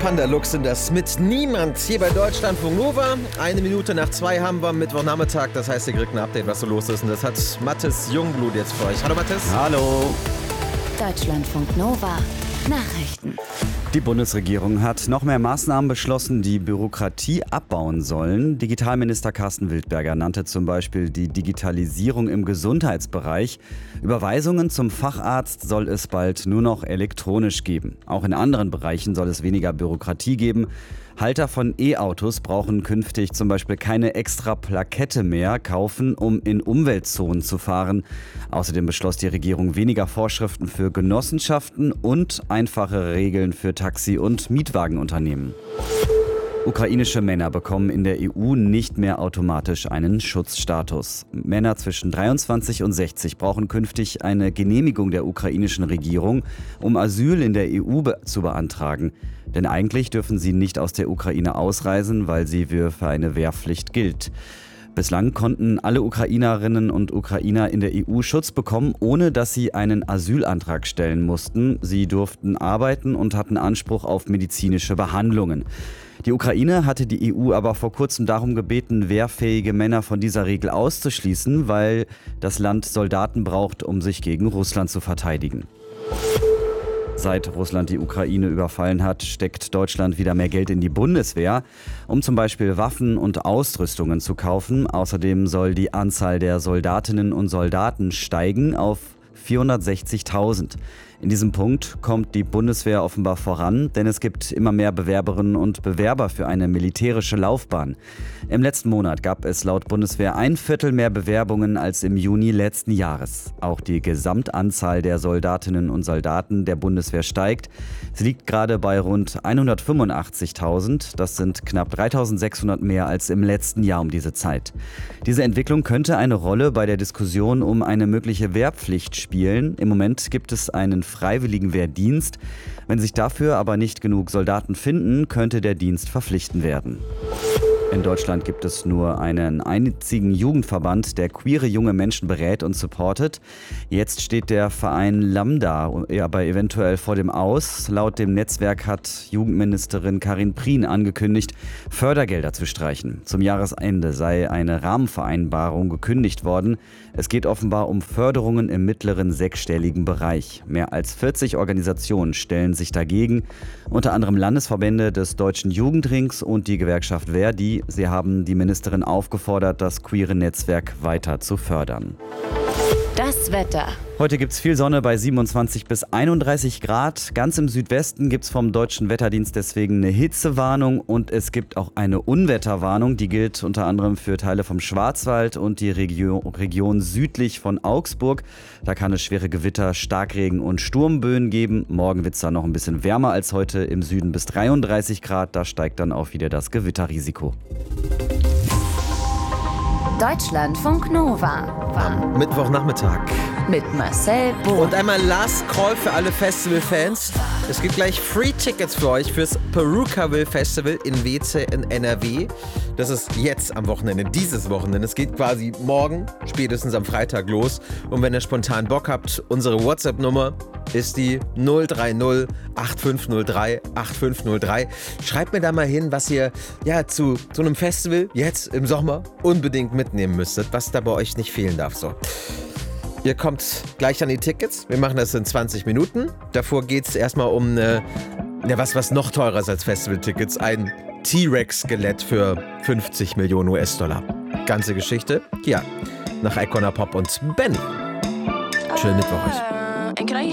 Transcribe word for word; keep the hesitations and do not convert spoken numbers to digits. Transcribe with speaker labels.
Speaker 1: Panda Lux sind das mit Niemand hier bei Deutschlandfunk Nova. Eine Minute nach zwei haben wir Mittwochnachmittag. Das heißt, ihr kriegt ein Update, was so los ist. Und das hat Mathis Jungblut jetzt für euch. Hallo Mathis.
Speaker 2: Hallo.
Speaker 3: Deutschlandfunk Nova. Nachrichten.
Speaker 2: Die Bundesregierung hat noch mehr Maßnahmen beschlossen, die Bürokratie abbauen sollen. Digitalminister Carsten Wildberger nannte zum Beispiel die Digitalisierung im Gesundheitsbereich. Überweisungen zum Facharzt soll es bald nur noch elektronisch geben. Auch in anderen Bereichen soll es weniger Bürokratie geben. Halter von E-Autos brauchen künftig zum Beispiel keine extra Plakette mehr kaufen, um in Umweltzonen zu fahren. Außerdem beschloss die Regierung weniger Vorschriften für Genossenschaften und einfache Regeln für Taxi- und Mietwagenunternehmen. Ukrainische Männer bekommen in der E U nicht mehr automatisch einen Schutzstatus. Männer zwischen dreiundzwanzig und sechzig brauchen künftig eine Genehmigung der ukrainischen Regierung, um Asyl in der E U be- zu beantragen. Denn eigentlich dürfen sie nicht aus der Ukraine ausreisen, weil sie für eine Wehrpflicht gilt. Bislang konnten alle Ukrainerinnen und Ukrainer in der E U Schutz bekommen, ohne dass sie einen Asylantrag stellen mussten. Sie durften arbeiten und hatten Anspruch auf medizinische Behandlungen. Die Ukraine hatte die E U aber vor kurzem darum gebeten, wehrfähige Männer von dieser Regel auszuschließen, weil das Land Soldaten braucht, um sich gegen Russland zu verteidigen. Seit Russland die Ukraine überfallen hat, steckt Deutschland wieder mehr Geld in die Bundeswehr, um zum Beispiel Waffen und Ausrüstungen zu kaufen. Außerdem soll die Anzahl der Soldatinnen und Soldaten steigen auf vierhundertsechzigtausend. In diesem Punkt kommt die Bundeswehr offenbar voran, denn es gibt immer mehr Bewerberinnen und Bewerber für eine militärische Laufbahn. Im letzten Monat gab es laut Bundeswehr ein Viertel mehr Bewerbungen als im Juni letzten Jahres. Auch die Gesamtanzahl der Soldatinnen und Soldaten der Bundeswehr steigt. Sie liegt gerade bei rund hundertfünfundachtzigtausend. Das sind knapp dreitausendsechshundert mehr als im letzten Jahr um diese Zeit. Diese Entwicklung könnte eine Rolle bei der Diskussion um eine mögliche Wehrpflicht spielen. Im Moment gibt es einen freiwilligen Wehrdienst. Wenn sich dafür aber nicht genug Soldaten finden, könnte der Dienst verpflichtend werden. In Deutschland gibt es nur einen einzigen Jugendverband, der queere junge Menschen berät und supportet. Jetzt steht der Verein Lambda aber eventuell vor dem Aus. Laut dem Netzwerk hat Jugendministerin Karin Prien angekündigt, Fördergelder zu streichen. Zum Jahresende sei eine Rahmenvereinbarung gekündigt worden. Es geht offenbar um Förderungen im mittleren sechsstelligen Bereich. Mehr als vierzig Organisationen stellen sich dagegen, unter anderem Landesverbände des Deutschen Jugendrings und die Gewerkschaft Verdi. Sie haben die Ministerin aufgefordert, das queere Netzwerk weiter zu fördern.
Speaker 3: Das Wetter.
Speaker 2: Heute gibt es viel Sonne bei siebenundzwanzig bis einunddreißig Grad. Ganz im Südwesten gibt es vom Deutschen Wetterdienst deswegen eine Hitzewarnung und es gibt auch eine Unwetterwarnung. Die gilt unter anderem für Teile vom Schwarzwald und die Region, Region südlich von Augsburg. Da kann es schwere Gewitter, Starkregen und Sturmböen geben. Morgen wird es dann noch ein bisschen wärmer als heute, im Süden bis dreiunddreißig Grad. Da steigt dann auch wieder das Gewitterrisiko.
Speaker 3: Deutschlandfunk Nova.
Speaker 1: Am Mittwochnachmittag.
Speaker 3: Mit Marcel Bohn.
Speaker 1: Und einmal Last Call für alle Festivalfans. Es gibt gleich Free-Tickets für euch fürs Perukaville Festival in Weeze in N R W. Das ist jetzt am Wochenende, dieses Wochenende. Es geht quasi morgen, spätestens am Freitag los. Und wenn ihr spontan Bock habt, unsere WhatsApp-Nummer ist die null drei null acht fünf null drei acht fünf null drei. Schreibt mir da mal hin, was ihr ja zu so einem Festival jetzt im Sommer unbedingt mitnehmen müsstet, was da bei euch nicht fehlen darf. So. Ihr kommt gleich an die Tickets. Wir machen das in zwanzig Minuten. Davor geht es erstmal um äh, ja, was, was noch teurer ist als Festival-Tickets. Ein T-Rex-Skelett für fünfzig Millionen U S-Dollar. Ganze Geschichte, ja, nach Icona Pop und Benny. Schönen Mittwoch euch.